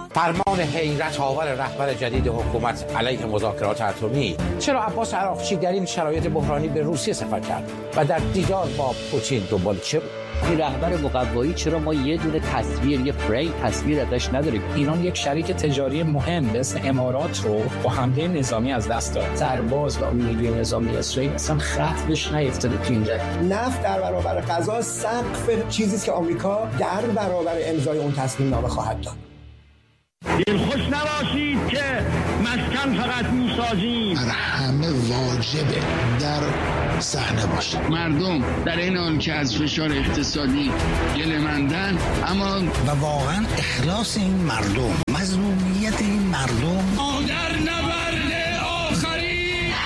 فرمان حیرت آور رهبر جدید حکومت علیه مذاکرات اتمی. چرا عباس عراقچی در این شرایط بحرانی به روسیه سفر کرد و در دیدار با پوتین دنبال چه بود؟ این رهبر مقوایی چرا ما یه دونه تصویر، یه فریم تصویر ازش نداریم؟ ایران یک شریک تجاری مهم به اسم امارات رو با حمله نظامی از دست داد. سرباز و نیروی نظامی اسرائیل اصلا خط بهش نیفتاده تو این جنگ. نفت در برابر غذا سقف چیزی است که آمریکا در برابر امضای اون تصمیم نامه خواهد داد. دلخوش نباشید که مسکن فقط میسازیم. همه واجبه در صحنه باشه. مردم در این حال که از فشار اقتصادی گله‌مندن، اما و واقعا اخلاص این مردم، مظلومیت این مردم در نبرد آخری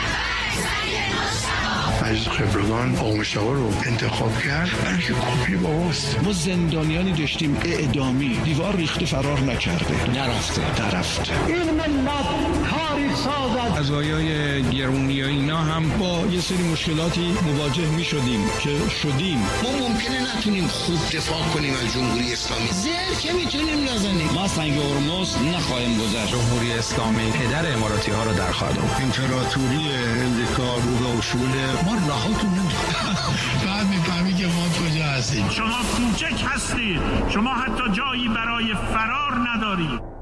از خبرگان آقا مشتاق رو انتخاب کرد، بلکه کپی باباست. ما زندانیانی داشتیم اعدامی، دیوار ریخته فرار نکرده، نرفته. این ملت کاری سازد. قضایای گرونی و اینا هم با یه سری مشکلاتی مواجه می شدیم که شدیم. ما ممکنه نتونیم خوب دفاع کنیم از جمهوری اسلامی، زر که میتونیم نزنیم. ما سنگ هرمز نخواهیم گذاشت. جمهوری اسلامی پدر اماراتی ها رو در خواهد آورد. امپراتوری امریکا رو شوله ما راهاتون نمیدونم. بعد میفهمی که ما کجا هستیم. شما کوچک هستید، شما حتی جایی برای فرار ندارید.